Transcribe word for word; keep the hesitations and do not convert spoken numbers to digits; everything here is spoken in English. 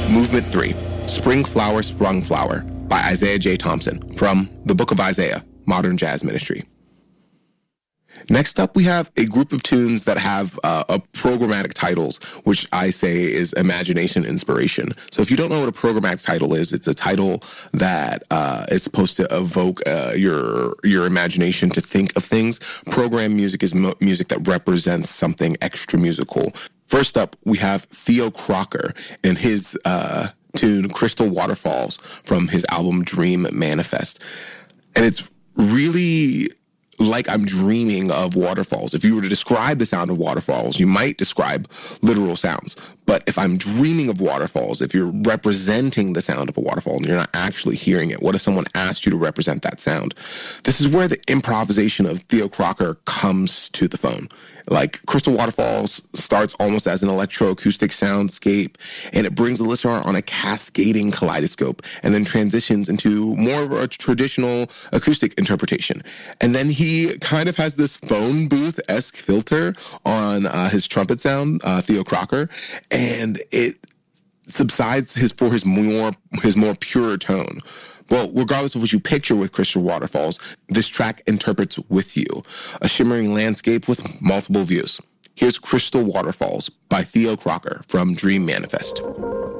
Movement three, Spring Flower, Sprung Flower by Isaiah J. Thompson from the Book of Isaiah, Modern Jazz Ministry. Next up, we have a group of tunes that have uh, a programmatic titles, which I say is imagination inspiration. So if you don't know what a programmatic title is, it's a title that uh, is supposed to evoke uh, your your imagination to think of things. Program music is mo- music that represents something extra musical. First up, we have Theo Crocker and his uh, tune Crystal Waterfalls from his album Dream Manifest. And it's really like I'm dreaming of waterfalls. If you were to describe the sound of waterfalls, you might describe literal sounds. But if I'm dreaming of waterfalls, if you're representing the sound of a waterfall and you're not actually hearing it, what if someone asked you to represent that sound? This is where the improvisation of Theo Crocker comes to the phone. Like Crystal Waterfalls starts almost as an electroacoustic soundscape, and it brings the listener on a cascading kaleidoscope and then transitions into more of a traditional acoustic interpretation. And then he kind of has this phone booth-esque filter on uh, his trumpet sound, uh, Theo Crocker, and it subsides his for his more his more pure tone. Well, regardless of what you picture with Crystal Waterfalls, this track interprets with you a shimmering landscape with multiple views. Here's Crystal Waterfalls by Theo Crocker from Dream Manifest.